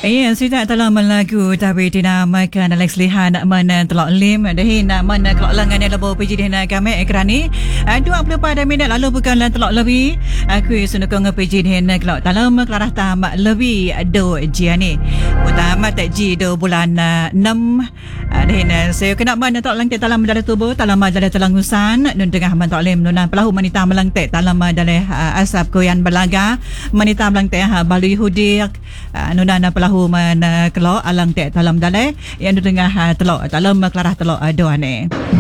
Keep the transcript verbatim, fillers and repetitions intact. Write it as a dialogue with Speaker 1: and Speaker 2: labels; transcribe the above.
Speaker 1: Iya, sudah dalam lagu tapi dinamakan Alex Lihan mana telok lim dahin mana kelok langan yang lebih pergi dihna kami ekrani dua puluh empat minit lalu bukanlah telok lebih aku sunukong pergi dihna kelok dalam kelarah tamak lebih do jiani utama tak ji do bulan enam dahin saya kena mana telok lang dalam dalam tubuh dalam dalam telangusan nun tengah man telok lim nunan pelahu manita melang tek dalam dalam asap koyan belaga manita melang tek balu Yahudi nunan pelahu man kelok alang tek dalam dalai yang tengah telok dalam kelarah telok doane.